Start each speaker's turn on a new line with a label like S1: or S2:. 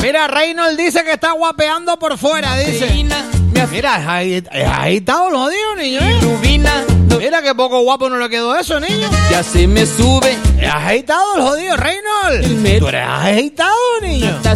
S1: Mira, Reynold dice que está guapeando por fuera, dice. Mira, es agitado los jodidos, niño. Mira qué poco guapo no le quedó eso, niño.
S2: Ya se me sube.
S1: Es agitado el jodido, Reynold. Tú eres agitado, niño.